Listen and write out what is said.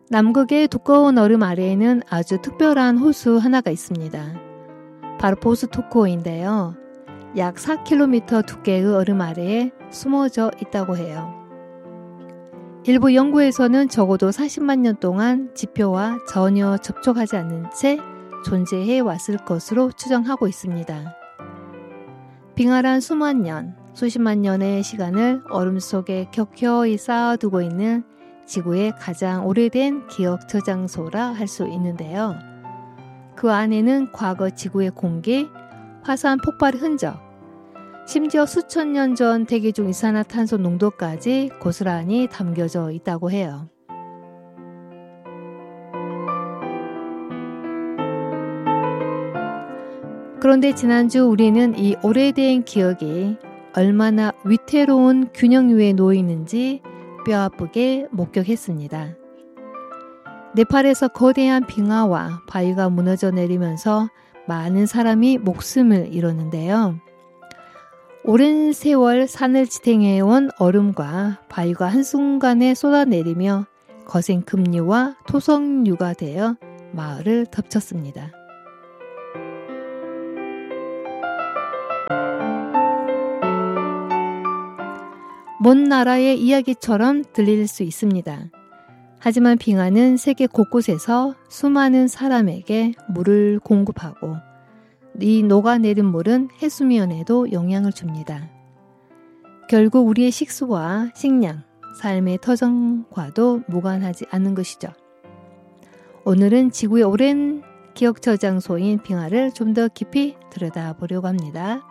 남극의 두꺼운 얼음 아래에는 아주 특별한 호수 하나가 있습니다. 바로 보스토크호인데요. 약 4km 두께의 얼음 아래에 숨어져 있다고 해요. 일부 연구에서는 적어도 40만 년 동안 지표와 전혀 접촉하지 않는 채 존재해 왔을 것으로 추정하고 있습니다. 빙하란 수만 년, 수십만 년의 시간을 얼음 속에 격혀이 쌓아두고 있는 지구의 가장 오래된 기억 저장소라 할 수 있는데요. 그 안에는 과거 지구의 공기, 화산 폭발 흔적, 심지어 수천 년 전 대기 중 이산화탄소 농도까지 고스란히 담겨져 있다고 해요. 그런데 지난주 우리는 이 오래된 기억이 얼마나 위태로운 균형 위에 놓여 있는지 뼈아프게 목격했습니다. 네팔에서 거대한 빙하와 바위가 무너져 내리면서 많은 사람이 목숨을 잃었는데요. 오랜 세월 산을 지탱해온 얼음과 바위가 한순간에 쏟아내리며 거센 급류와 토성류가 되어 마을을 덮쳤습니다. 먼 나라의 이야기처럼 들릴 수 있습니다. 하지만 빙하는 세계 곳곳에서 수많은 사람에게 물을 공급하고 이 녹아내린 물은 해수면에도 영향을 줍니다. 결국 우리의 식수와 식량, 삶의 터전과도 무관하지 않은 것이죠. 오늘은 지구의 오랜 기억 저장소인 빙하를 좀 더 깊이 들여다보려고 합니다.